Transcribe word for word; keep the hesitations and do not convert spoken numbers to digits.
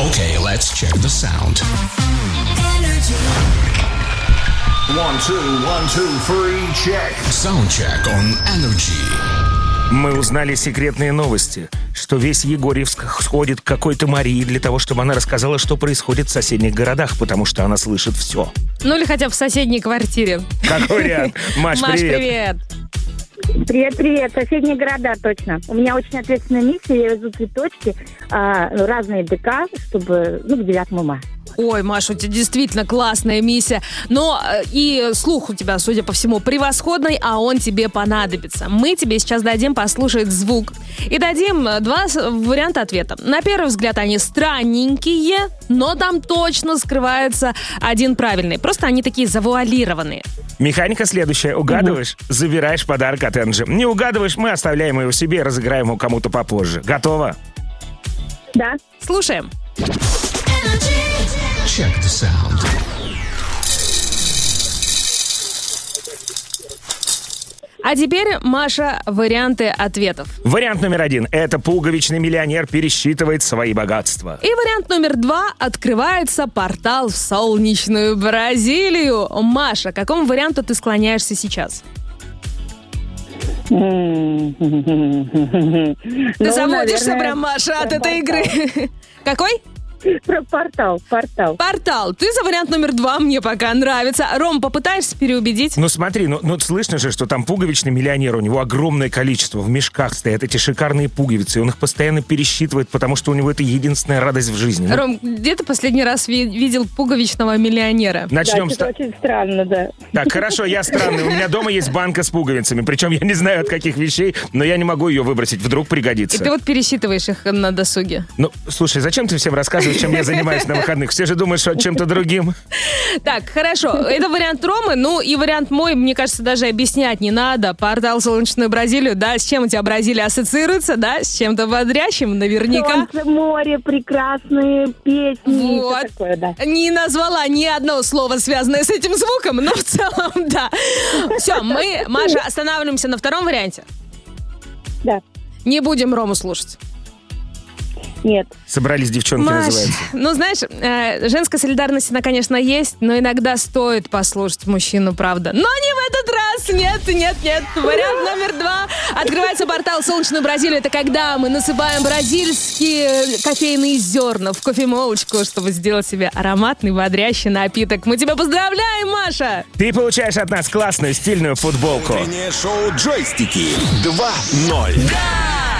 Okay, let's check the sound. One, two, one, two, three, check. Sound check on Energy. Мы узнали секретные новости, что весь Егорьевск сходит к какой-то Марии для того, чтобы она рассказала, что происходит в соседних городах, потому что она слышит все. Ну или хотя бы в соседней квартире. Как вариант. Маш, Маш, привет. привет. Привет, привет. Соседние города, точно. У меня очень ответственная миссия. Я везу цветочки, а, разные ДК, чтобы, ну, к девятому мая. Ой, Маша, у тебя действительно классная миссия. Но э, и слух у тебя, судя по всему, превосходный, а он тебе понадобится. Мы тебе сейчас дадим послушать звук. И дадим два варианта ответа. На первый взгляд они странненькие, но там точно скрывается один правильный. Просто они такие завуалированные. Механика следующая. Угадываешь? Угу. Забираешь подарок от Энджи. Не угадываешь? Мы оставляем его себе и разыграем его кому-то попозже. Готово? Да. Слушаем. Check the sound. А теперь, Маша, варианты ответов. Вариант номер один. Это пуговичный миллионер пересчитывает свои богатства. И вариант номер два. Открывается портал в солнечную Бразилию. Маша, к какому варианту ты склоняешься сейчас? Ты заводишься прям, Маша, от этой игры. Какой? Про портал, портал. Портал. Ты за вариант номер два, мне пока нравится. Ром, попытаешься переубедить? Ну смотри, ну, ну слышно же, что там пуговичный миллионер, у него огромное количество, в мешках стоят эти шикарные пуговицы, и он их постоянно пересчитывает, потому что у него это единственная радость в жизни. Ну, Ром, где ты последний раз ви- видел пуговичного миллионера? начнем Да, с... это очень странно, да. Так, хорошо, я странный, у меня дома есть банка с пуговицами, причем я не знаю от каких вещей, но я не могу ее выбросить, вдруг И пригодится. ты вот пересчитываешь их на досуге. Ну, слушай, зачем ты всем рассказываешь, чем я занимаюсь на выходных? Все же думают, что чем-то другим. Так, хорошо. Это вариант Ромы. Ну и вариант мой, мне кажется, даже объяснять не надо. Портал в солнечную Бразилию, да? С чем у тебя Бразилия ассоциируется, да? С чем-то бодрящим, наверняка. Солнце, море, прекрасные песни, Вот. все такое, да. Не назвала ни одно слово, связанное с этим звуком, но в целом, да. Все, мы, Маша, останавливаемся на втором варианте. Да. Не будем Рому слушать. Нет. Собрались девчонки, Маш, называется. ну знаешь, э, женская солидарность, она, конечно, есть, но иногда стоит послушать мужчину, правда. Но не в этот раз! Нет, нет, нет. Вариант номер два. Открывается портал в солнечную Бразилию. Это когда мы насыпаем бразильские кофейные зерна в кофемолочку, чтобы сделать себе ароматный, бодрящий напиток. Мы тебя поздравляем, Маша! Ты получаешь от нас классную стильную футболку. Утреннее шоу «Джойстики» два ноль. Да!